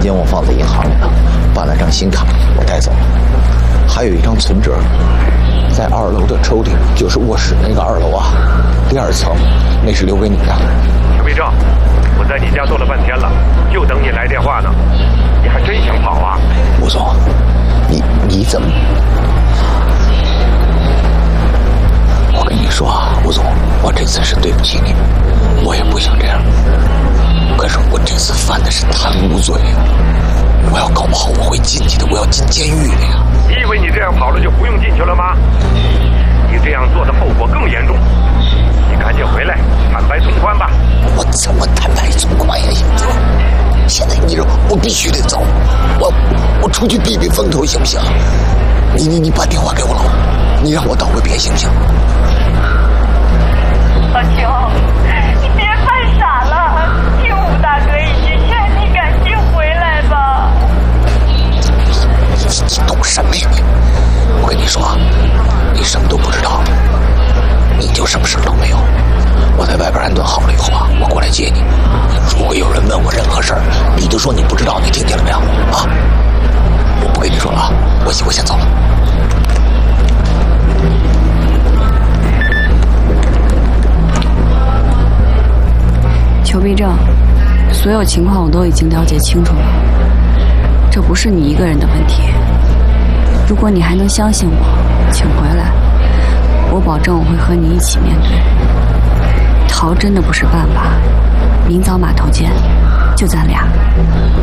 我放在银行里了，办了张新卡，我带走了。还有一张存折，在2楼的抽屉，就是卧室那个2楼啊，第2层，那是留给你的。 邱必正，我在你家坐了半天了，就等你来电话呢。你还真想跑啊？ 吴总，你怎么？我跟你说啊，吴总，我这次是对不起你，我也不想这样。可是我这次犯的是贪污罪啊！我要搞不好我会进去的，我要进监狱的呀！ 你以为你这样跑了就不用进去了吗？你这样做的后果更严重。你赶紧回来坦白从宽吧。 我怎么坦白从宽呀？现在你说我必须得走，我出去避避风头行不行？你把电话给我老婆，你让我倒回别行不行？ 老邱，你别犯傻了，听武大哥一句劝，你赶紧回来吧。 你懂什么呀你？我跟你说，你什么都不知道，你就什么事都没有。我在外边安顿好了以后啊，我过来接你。如果有人问我任何事儿，你就说你不知道，你听见了没有？啊！我不跟你说了啊，我先走了。 邱必正，所有情况我都已经了解清楚了，这不是你一个人的问题。如果你还能相信我，请回来，我保证我会和你一起面对。逃真的不是办法，明早码头见，就咱俩。